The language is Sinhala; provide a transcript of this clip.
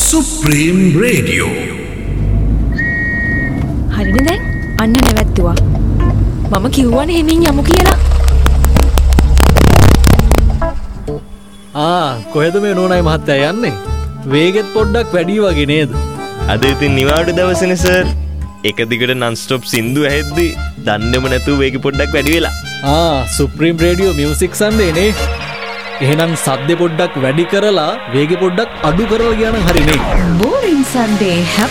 Supreme Radio. හරිනේ දැන් අන්න නැවැත්තුවා. මම කිව්වනේ හිමින් යමු කියලා. කොහෙද මේ නෝනායි මහත්තයා යන්නේ? වේගෙත් පොඩ්ඩක් වැඩි වගේ නේද? අද ඉතින් නිවාඩු දවසනේ සර්. එක දිගට non stop සින්දු ඇහෙද්දි දන්නේම නැතුව වේගෙ පොඩ්ඩක් වැඩි වෙලා. Supreme Radio Music Sunday නේ. එහෙනම් සද්දේ පොඩ්ඩක් වැඩි කරලා වේගෙ පොඩ්ඩක් අඩු කරලා ගියා නම් හරිනේ. Boring Sunday.